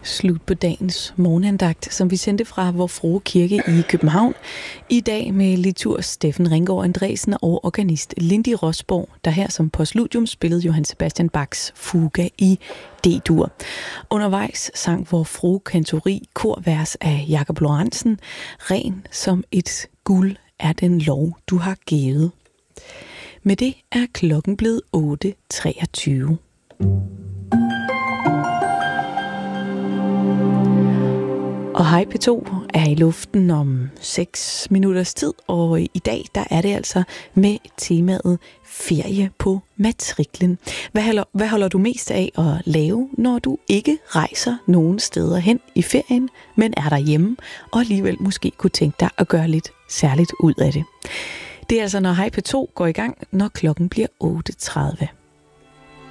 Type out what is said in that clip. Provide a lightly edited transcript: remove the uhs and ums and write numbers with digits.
slut på dagens morgenandagt, som vi sendte fra Vor Frue Kirke i København. I dag med litur Steffen Ringgaard Andresen og organist Lindy Rosborg, der her som postludium spillede Johann Sebastian Bachs Fuga i D-dur. Undervejs sang Vor Frue Kantori korvers af Jakob Lorentzen, Ren som et guld er den lov, du har givet. Med det er klokken blevet 8.23. Og Hej P2 er i luften om 6 minutters tid, og i dag der er det altså med temaet ferie på matriklen. Hvad holder du mest af at lave, når du ikke rejser nogen steder hen i ferien, men er derhjemme og alligevel måske kunne tænke dig at gøre lidt særligt ud af det? Det er altså, når Hej P2 går i gang, når klokken bliver 8.30.